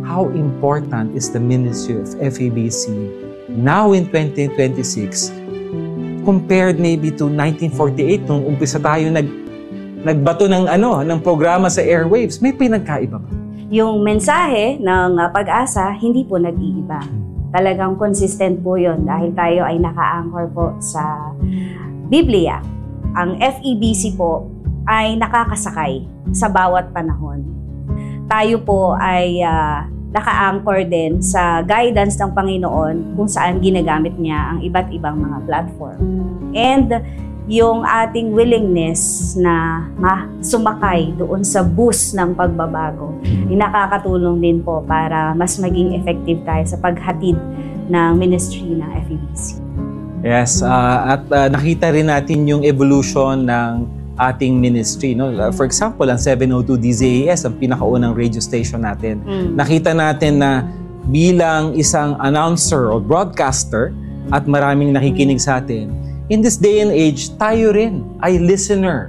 how important is the ministry of FEBC now in 2026 compared maybe to 1948 nung umpisa tayo nagbato ng programa sa airwaves. May pinagkaiba ba? Yung mensahe ng Pag-asa, hindi po nag-iiba. Talagang consistent po yun dahil tayo ay naka-anchor po sa Biblia. Ang FEBC po ay nakakasakay sa bawat panahon. Tayo po ay naka-anchor din sa guidance ng Panginoon kung saan ginagamit niya ang iba't ibang mga platform. And yung ating willingness na sumakay doon sa bus ng pagbabago, nakakatulong din po para mas maging effective tayo sa paghatid ng ministry ng FEBC. Yes, at nakita rin natin yung evolution ng ating ministry. No? For example, ang 702 DZAS, ang pinakaunang radio station natin. Nakita natin na bilang isang announcer o broadcaster at maraming nakikinig sa atin, in this day and age, tayo rin ay listener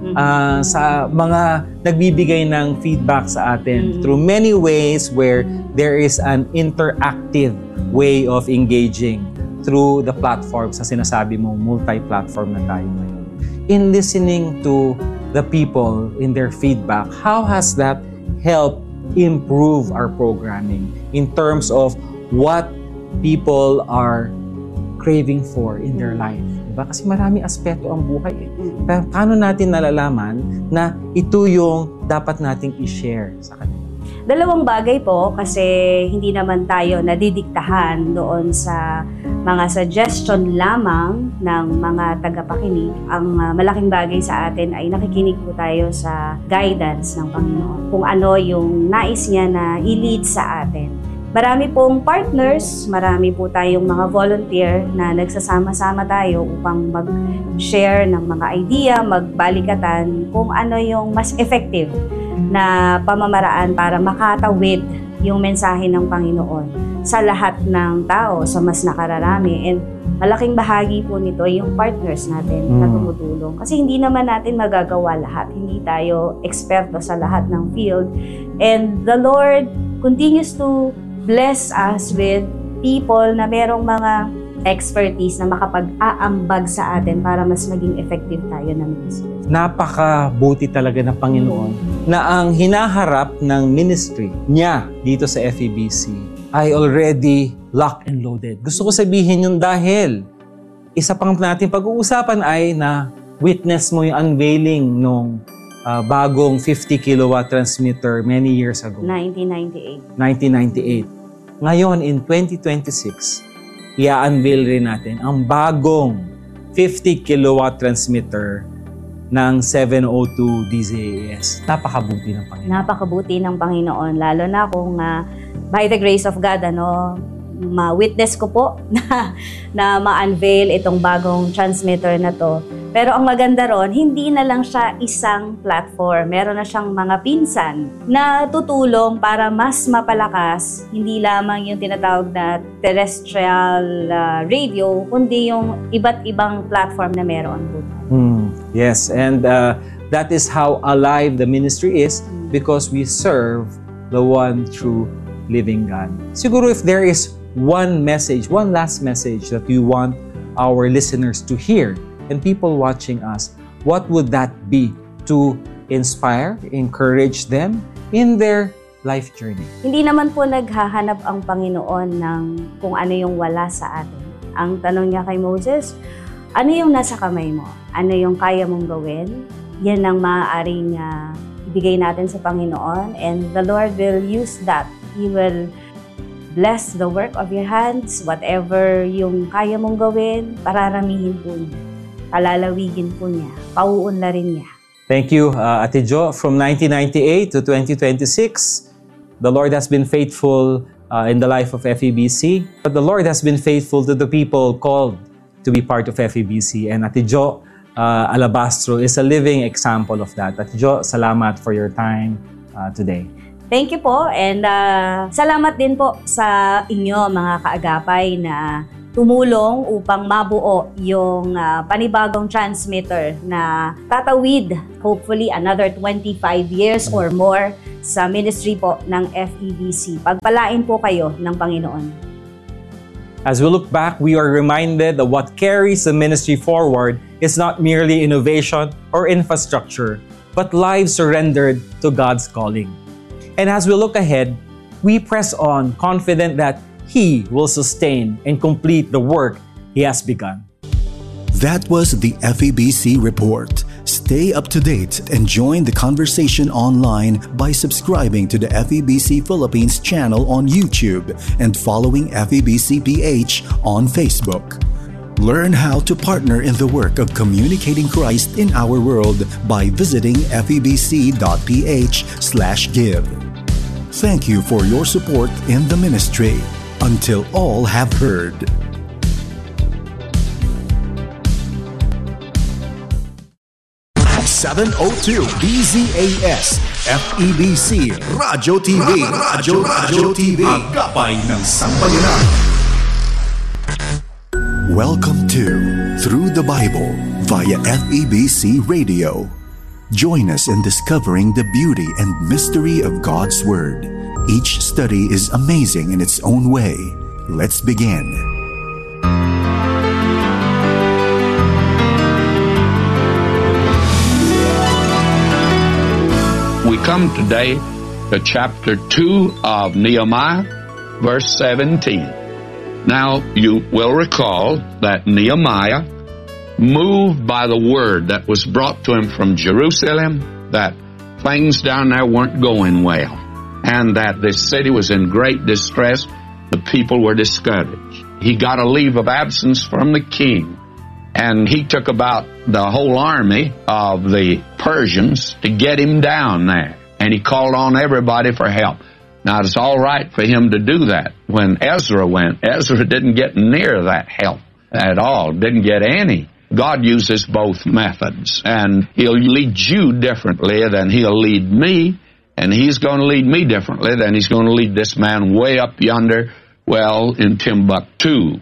sa mga nagbibigay ng feedback sa atin through many ways where there is an interactive way of engaging through the platforms sa sinasabi mo, multi-platform na tayo ngayon. In listening to the people in their feedback, how has that helped improve our programming in terms of what people are craving for in their life? Diba? Kasi maraming aspeto ang buhay. Pero paano natin nalalaman na ito yung dapat nating i-share sa kanila? Dalawang bagay po kasi hindi naman tayo nadidiktahan doon sa mga suggestion lamang ng mga tagapakinig. Ang malaking bagay sa atin ay nakikinig po tayo sa guidance ng Panginoon. Kung ano yung nais niya na i-lead sa atin. Marami pong partners, marami po tayong mga volunteer na nagsasama-sama tayo upang mag-share ng mga idea, magbalikatan kung ano yung mas effective na pamamaraan para makatawid yung mensahe ng Panginoon sa lahat ng tao, sa mas nakararami. And malaking bahagi po nito yung partners natin na tumutulong. Kasi hindi naman natin magagawa lahat. Hindi tayo eksperto sa lahat ng field. And the Lord continues to bless us with people na merong mga expertise na makapag-aambag sa atin para mas maging effective tayo ng ministry. Napakabuti talaga ng Panginoon na ang hinaharap ng ministry niya dito sa FEBC ay already locked and loaded. Gusto ko sabihin yun dahil isa pang natin pag-uusapan ay na witness mo yung unveiling nung bagong 50 kilowatt transmitter many years ago. 1998. Ngayon, in 2026, i-unveil rin natin ang bagong 50 kilowatt transmitter ng 702 DZAS. Napakabuti ng Panginoon. Napakabuti ng Panginoon, lalo na kung by the grace of God, ma-witness ko po na ma-unveil itong bagong transmitter na to. Pero ang maganda ron, hindi na lang siya isang platform. Meron na siyang mga pinsan na tutulong para mas mapalakas, hindi lamang yung tinatawag na terrestrial radio, kundi yung iba't ibang platform na meron po. Yes, and that is how alive the ministry is because we serve the one true living God. Siguro if there is one last message that we want our listeners to hear and people watching us, what would that be to inspire, encourage them in their life journey? Hindi naman po naghahanap ang Panginoon ng kung ano yung wala sa atin. Ang tanong niya kay Moses, ano yung nasa kamay mo? Ano yung kaya mong gawin? Yan ang maaaring ibigay natin sa Panginoon, and the Lord will use that. He will bless the work of your hands, whatever yung kaya mong gawin, pararamihin po niya. Palalawigin po niya, pauunlarin niya. Thank you, Ate Jo. From 1998 to 2026, the Lord has been faithful in the life of FEBC. But the Lord has been faithful to the people called to be part of FEBC. And Ate Jo Alabastro is a living example of that. Ate Jo, salamat for your time today. Thank you po, and salamat din po sa inyo mga kaagapay na tumulong upang mabuo yung panibagong transmitter na tatawid hopefully another 25 years or more sa ministry po ng FEBC. Pagpalain po kayo ng Panginoon. As we look back, we are reminded that what carries the ministry forward is not merely innovation or infrastructure, but lives surrendered to God's calling. And as we look ahead, we press on, confident that He will sustain and complete the work He has begun. That was the FEBC Report. Stay up to date and join the conversation online by subscribing to the FEBC Philippines channel on YouTube and following FEBC PH on Facebook. Learn how to partner in the work of communicating Christ in our world by visiting febc.ph/give. Thank you for your support in the ministry. Until all have heard. @702 DZAS FEBC Radyo TV. Radyo TV. Agapay ng Sambayanan. Welcome to Through the Bible via FEBC Radio. Join us in discovering the beauty and mystery of God's Word. Each study is amazing in its own way. Let's begin. We come today to chapter 2 of Nehemiah, verse 17. Now, you will recall that Nehemiah, moved by the word that was brought to him from Jerusalem, that things down there weren't going well, and that this city was in great distress, the people were discouraged. He got a leave of absence from the king, and he took about the whole army of the Persians to get him down there. And he called on everybody for help. Now, it's all right for him to do that. When Ezra went, Ezra didn't get near that help at all, didn't get any. God uses both methods, and He'll lead you differently than He'll lead me, and He's going to lead me differently than He's going to lead this man way up yonder, well, in Timbuktu.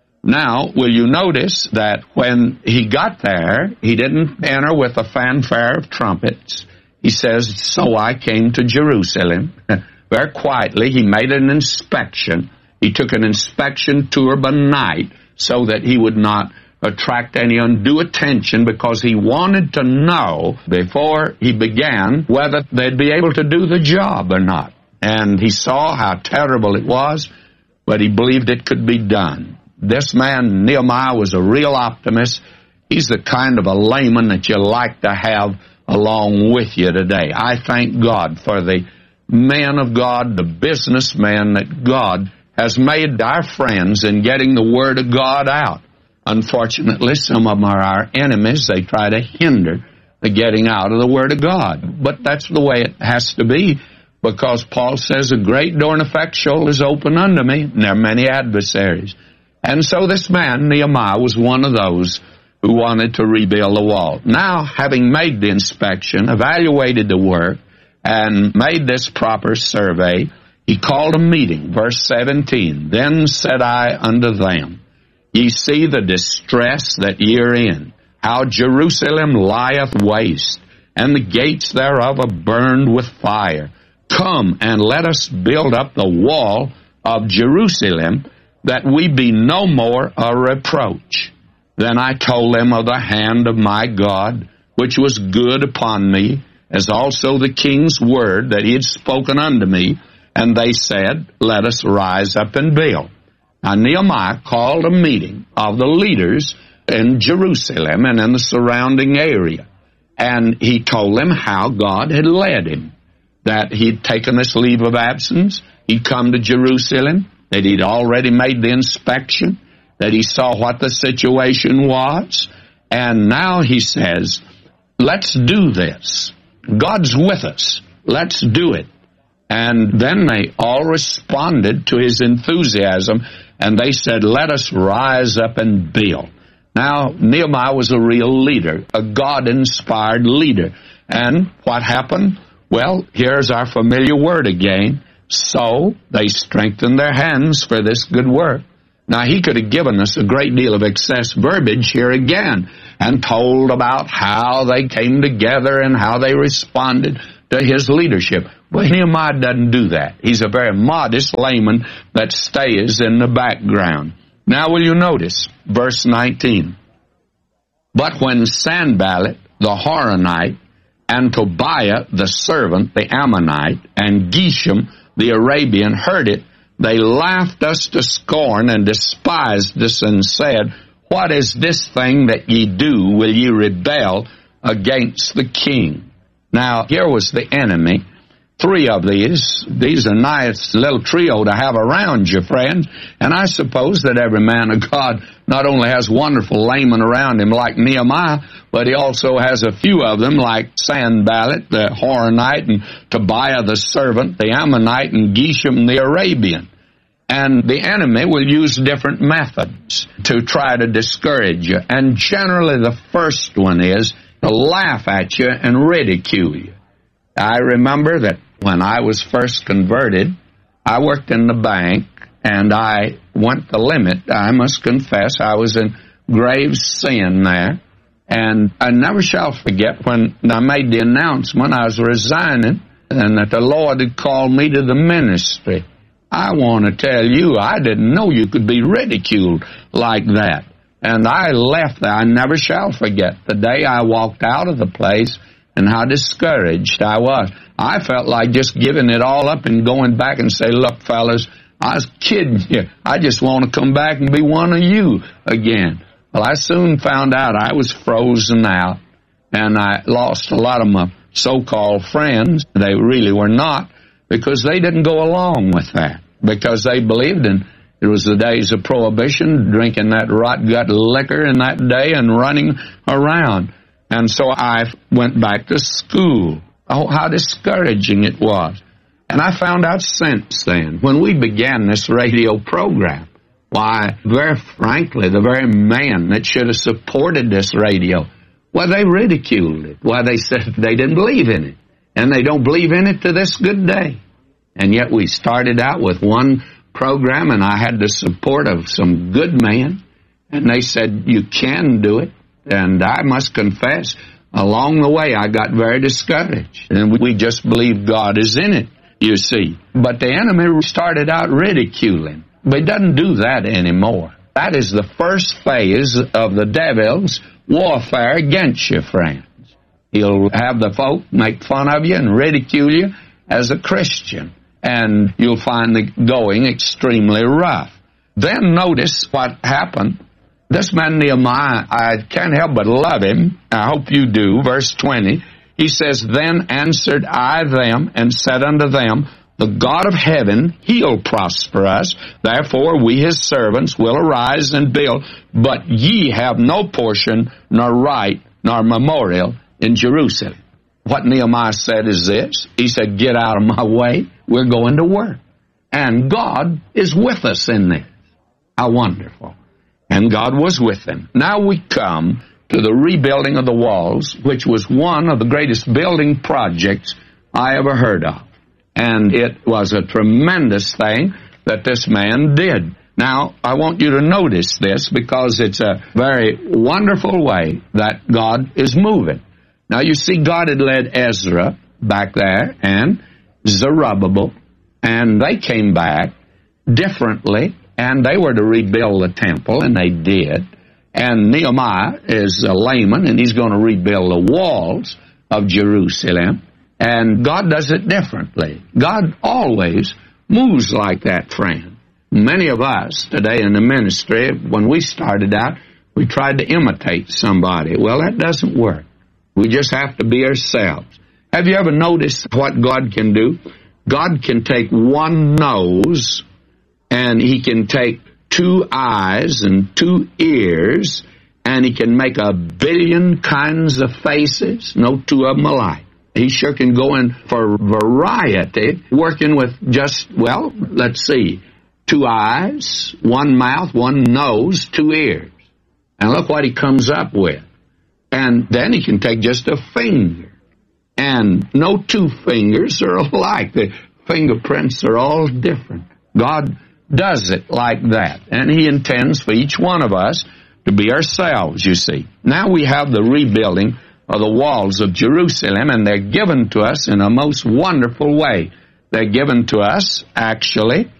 Now, will you notice that when he got there, he didn't enter with a fanfare of trumpets. He says, so I came to Jerusalem. Very quietly, he made an inspection. He took an inspection tour by night so that he would not attract any undue attention, because he wanted to know before he began whether they'd be able to do the job or not. And he saw how terrible it was, but he believed it could be done. This man, Nehemiah, was a real optimist. He's the kind of a layman that you like to have along with you today. I thank God for the men of God, the businessmen that God has made our friends in getting the Word of God out. Unfortunately, some of them are our enemies. They try to hinder the getting out of the Word of God. But that's the way it has to be, because Paul says, a great door and effectual is open unto me, and there are many adversaries. And so this man, Nehemiah, was one of those who wanted to rebuild the wall. Now, having made the inspection, evaluated the work, and made this proper survey, he called a meeting. Verse 17, then said I unto them, ye see the distress that ye are in, how Jerusalem lieth waste, and the gates thereof are burned with fire. Come, and let us build up the wall of Jerusalem, that we be no more a reproach. Then I told them of the hand of my God, which was good upon me, as also the king's word that he had spoken unto me. And they said, let us rise up and build. Now Nehemiah called a meeting of the leaders in Jerusalem and in the surrounding area. And he told them how God had led him, that he'd taken this leave of absence, he'd come to Jerusalem, that he'd already made the inspection, that he saw what the situation was, and now he says, let's do this. God's with us. Let's do it. And then they all responded to his enthusiasm, and they said, let us rise up and build. Now, Nehemiah was a real leader, a God-inspired leader. And what happened? Well, here's our familiar word again. So they strengthened their hands for this good work. Now, he could have given us a great deal of excess verbiage here again and told about how they came together and how they responded to his leadership. But Nehemiah doesn't do that. He's a very modest layman that stays in the background. Now will you notice verse 19? But when Sanballat the Horonite and Tobiah the servant, the Ammonite, and Geshem the Arabian heard it, they laughed us to scorn and despised us and said, What is this thing that ye do? Will ye rebel against the king? Now, here was the enemy. 3 of these. These are a nice little trio to have around you, friends. And I suppose that every man of God not only has wonderful laymen around him like Nehemiah, but he also has a few of them like Sanballat, the Horonite, and Tobiah the servant, the Ammonite, and Geshem the Arabian. And the enemy will use different methods to try to discourage you. And generally the first one is to laugh at you and ridicule you. I remember that when I was first converted, I worked in the bank, and I went the limit. I must confess, I was in grave sin there. And I never shall forget when I made the announcement I was resigning and that the Lord had called me to the ministry. I want to tell you, I didn't know you could be ridiculed like that. And I left there. I never shall forget the day I walked out of the place and how discouraged I was. I felt like just giving it all up and going back and say, look, fellas, I was kidding you. I just want to come back and be one of you again. Well, I soon found out I was frozen out, and I lost a lot of my so-called friends. They really were not, because they didn't go along with that, because they believed in it was the days of prohibition, drinking that rot-gut liquor in that day and running around. And so I went back to school. Oh, how discouraging it was. And I found out since then, when we began this radio program, why, very frankly, the very man that should have supported this radio, well, they ridiculed it. Why, they said they didn't believe in it. And they don't believe in it to this good day. And yet we started out with one program, and I had the support of some good men. And they said, you can do it. And I must confess, along the way, I got very discouraged. And we just believe God is in it, you see. But the enemy started out ridiculing. But he doesn't do that anymore. That is the first phase of the devil's warfare against you, friends. He'll have the folk make fun of you and ridicule you as a Christian. And you'll find the going extremely rough. Then notice what happened. This man Nehemiah, I can't help but love him. I hope you do. Verse 20, he says, Then answered I them and said unto them, The God of heaven, he'll prosper us. Therefore we his servants will arise and build. But ye have no portion, nor right, nor memorial in Jerusalem. What Nehemiah said is this. He said, get out of my way. We're going to work. And God is with us in this. How wonderful. And God was with them. Now we come to the rebuilding of the walls, which was one of the greatest building projects I ever heard of. And it was a tremendous thing that this man did. Now, I want you to notice this because it's a very wonderful way that God is moving. Now, you see, God had led Ezra back there and Zerubbabel, and they came back differently, and they were to rebuild the temple, and they did. And Nehemiah is a layman, and he's going to rebuild the walls of Jerusalem. And God does it differently. God always moves like that, friend. Many of us today in the ministry, when we started out, we tried to imitate somebody. Well, that doesn't work. We just have to be ourselves. Have you ever noticed what God can do? God can take one nose, and he can take 2 eyes and 2 ears, and he can make 1 billion kinds of faces. No 2 of them alike. He sure can go in for variety, working with just, well, let's see, 2 eyes, 1 mouth, 1 nose, 2 ears. And look what he comes up with. And then he can take just a finger. And no 2 fingers are alike. The fingerprints are all different. God does it like that. And he intends for each one of us to be ourselves, you see. Now we have the rebuilding of the walls of Jerusalem, and they're given to us in a most wonderful way. They're given to us, actually,